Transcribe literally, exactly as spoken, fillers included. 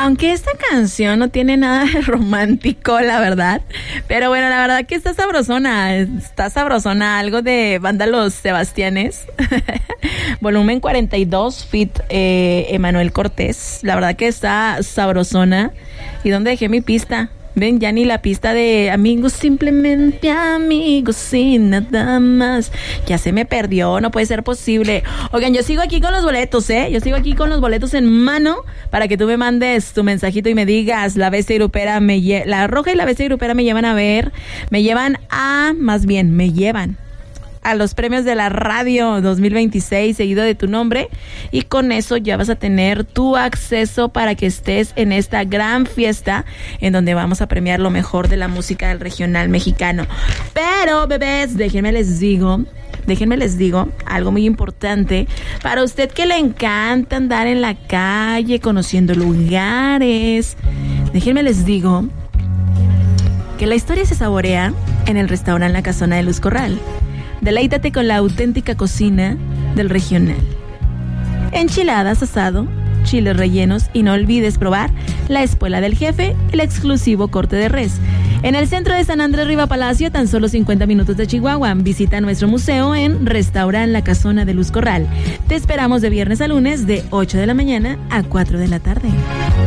Aunque esta canción no tiene nada de romántico, la verdad. Pero bueno, la verdad que está sabrosona. Está sabrosona. Algo de Banda Los Sebastianes. Volumen cuarenta y dos, feat. Eh, Emanuel Cortés. La verdad que está sabrosona. ¿Y dónde dejé mi pista? Ven, ya ni la pista de amigos, simplemente amigos sin nada más. Ya se me perdió, no puede ser posible. Oigan, yo sigo aquí con los boletos, ¿eh? Yo sigo aquí con los boletos en mano para que tú me mandes tu mensajito y me digas, la bestia grupera me lle- la roja y la bestia grupera me llevan a ver, me llevan a, más bien, me llevan a los premios de la radio dos mil veintiséis, seguido de tu nombre, y con eso ya vas a tener tu acceso para que estés en esta gran fiesta en donde vamos a premiar lo mejor de la música del regional mexicano. Pero, bebés, déjenme les digo, déjenme les digo algo muy importante para usted que le encanta andar en la calle conociendo lugares. Déjenme les digo que la historia se saborea en el restaurante La Casona de Luz Corral. Deleítate con la auténtica cocina del regional. Enchiladas, asado, chiles rellenos y no olvides probar la espuela del jefe, el exclusivo corte de res. En el centro de San Andrés Riva Palacio, tan solo cincuenta minutos de Chihuahua. Visita nuestro museo en Restaurant La Casona de Luz Corral. Te esperamos de viernes a lunes de ocho de la mañana a cuatro de la tarde.